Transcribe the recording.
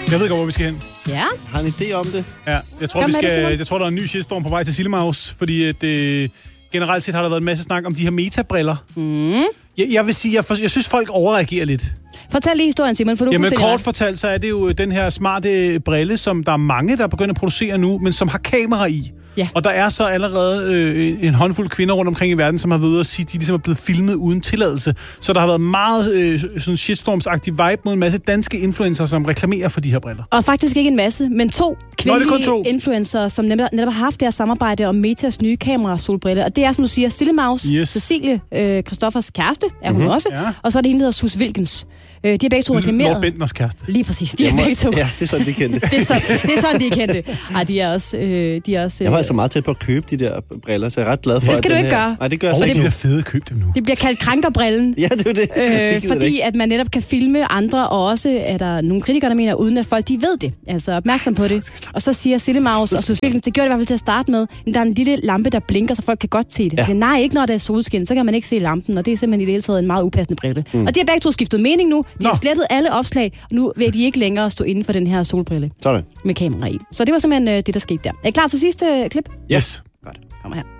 Jeg ved godt, hvor vi skal hen. Ja. Har en idé om det? Ja, jeg tror, der er en ny shitstorm på vej til Silemaus, fordi at, generelt set har der været en masse snak om de her metabriller. Jeg vil sige, jeg synes, folk overreagerer lidt. Fortæl lige historien, Simon, for du kunne kort fortalt, så er det jo den her smarte brille, som der er mange, der begynder at producere nu, men som har kamera i. Ja. Og der er så allerede en håndfuld kvinder rundt omkring i verden, som har været ude at sige, at de ligesom er blevet filmet uden tilladelse. Så der har været meget sådan shitstorms-agtig vibe mod en masse danske influencer, som reklamerer for de her briller. Og faktisk ikke en masse, men 2 kvindelige influencer, som netop har haft det her samarbejde om Metas nye kamera-solbriller. Og det er, som du siger, Silemaus, Cecilie Christoffers kæreste, er hun også. Ja. Og så er det hende, der hedder Sus Wilkens. De har begge to reklameret. Lord Bentners kæreste. Lige præcis, de er begge to. Ja, det er sådan, de kendte. det er sådan, de kendte. Ej, de er også... Jeg var altså meget tæt på at købe de der briller, så jeg er ret glad for, det skal du ikke gøre. Nej, det gør jeg så ikke. De der fede, køb dem nu. Det bliver kaldt krænkerbrillen. Ja, det er det. Fordi at man netop kan filme andre, og også er der nogle kritikere, der mener, uden at folk de ved det. Altså opmærksom på det. Og så siger Silemaus og Sus Wilkens, det gjorde det i hvert fald til at starte med, at der er en lille lampe, der blinker, så folk kan godt se det. Ja. Så nej, ikke når der er solskin, så kan man ikke se lampen, og det er simpelthen i det hele taget en meget upassende brille. Og de har begge to skiftet mening nu. De har slettet alle opslag, og nu vil de ikke længere stå inden for den her solbrille. Sådan. Med kamera i. Så det var simpelthen det, der skete der. Er I klar til sidste klip? Yes. Godt. Kommer her.